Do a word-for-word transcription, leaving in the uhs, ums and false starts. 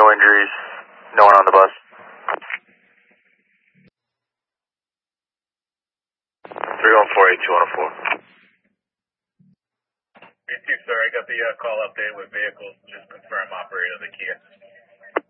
no injuries, no one on the bus. three one four eight two one four. B two, sir, I got the uh, call update with vehicles. Just confirm operator of the Kia.